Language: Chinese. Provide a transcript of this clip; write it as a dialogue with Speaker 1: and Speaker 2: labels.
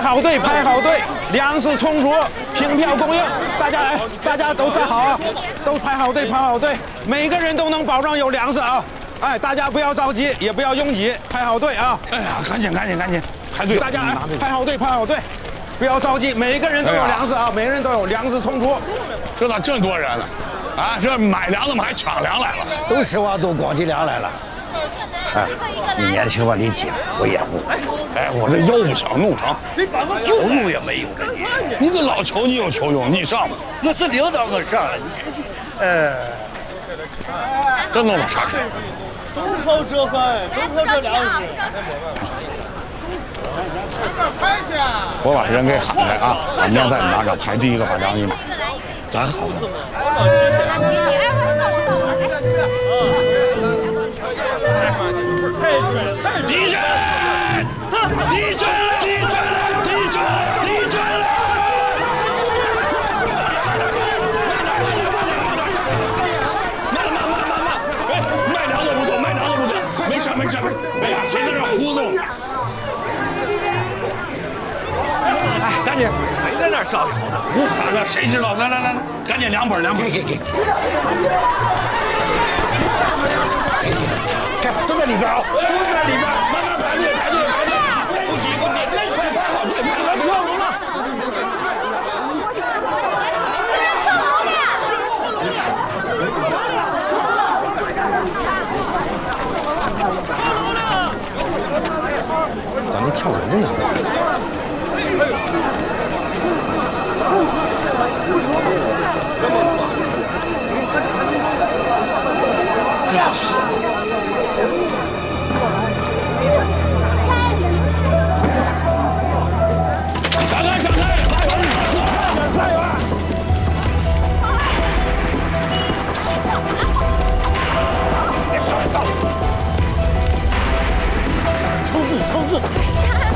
Speaker 1: 好队，排好队，粮食充足，凭票供应。大家来，大家都站好啊，都排好队，排好队，每个人都能保证有粮食啊。哎，大家不要着急，也不要拥挤，排好队啊！
Speaker 2: 哎呀，赶紧，排队！
Speaker 1: 大家来，排好队，排好队，不要着急，每个人都有粮食啊，每个人都有粮食充足。
Speaker 2: 这咋这么多人呢？啊，这买粮的们还抢粮来了，
Speaker 3: 都实话都光进粮来了。哎，你年轻吧，你紧，我也不。
Speaker 2: 哎，我这腰不想弄成，
Speaker 3: 球用也没有了
Speaker 2: 你个老球，你有球用，你上吧。
Speaker 3: 我是领导，我上了，你看你，
Speaker 2: 这弄了啥事？
Speaker 4: 都靠这饭，都靠这粮食。
Speaker 2: 我把人给喊来啊，俺娘在哪个排第一个把粮一码，
Speaker 3: 咱好。
Speaker 2: 敌人！敌人！敌人！敌人！敌人！慢！哎，卖粮的不错，卖粮的不错，没事。哎呀，谁在这胡弄？
Speaker 4: 哎，赶紧，谁在那招摇呢？
Speaker 2: 胡喊呢？谁知道？来，赶紧2本。
Speaker 3: 给，看都在里边啊，都在里边。
Speaker 2: 慢排队，不急，排好队，跳龙了。
Speaker 1: 咱们跳人呢？
Speaker 2: 闪开！撒远！
Speaker 3: 冲刺！